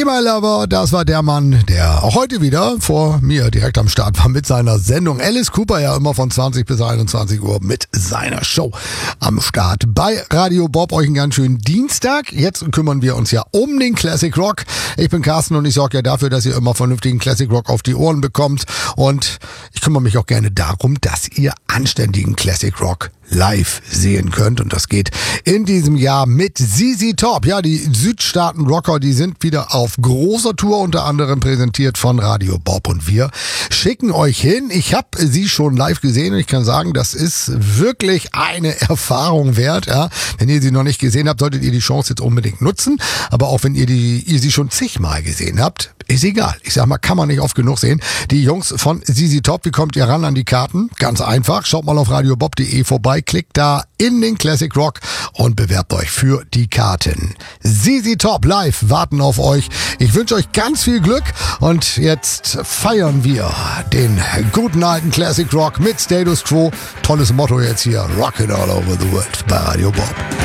My Lover, das war der Mann, der auch heute wieder vor mir direkt am Start war mit seiner Sendung. Alice Cooper ja immer von 20 bis 21 Uhr mit seiner Show am Start bei Radio Bob. Euch einen ganz schönen Dienstag. Jetzt kümmern wir uns ja um den Classic Rock. Ich bin Carsten und ich sorge ja dafür, dass ihr immer vernünftigen Classic Rock auf die Ohren bekommt. Und ich kümmere mich auch gerne darum, dass ihr anständigen Classic Rock live sehen könnt. Und das geht in diesem Jahr mit ZZ Top. Ja, die Südstaaten-Rocker, die sind wieder auf großer Tour, unter anderem präsentiert von Radio Bob. Und wir schicken euch hin. Ich habe sie schon live gesehen und ich kann sagen, das ist wirklich eine Erfahrung wert. Ja. Wenn ihr sie noch nicht gesehen habt, solltet ihr die Chance jetzt unbedingt nutzen. Aber auch wenn ihr sie schon zigmal gesehen habt, ist egal. Ich sag mal, kann man nicht oft genug sehen. Die Jungs von ZZ Top, wie kommt ihr ran an die Karten? Ganz einfach. Schaut mal auf radiobob.de vorbei, klickt da in den Classic Rock und bewerbt euch für die Karten. ZZ Top live warten auf euch. Ich wünsche euch ganz viel Glück und jetzt feiern wir den guten alten Classic Rock mit Status Quo. Tolles Motto jetzt hier. Rock it all over the world bei Radio Bob.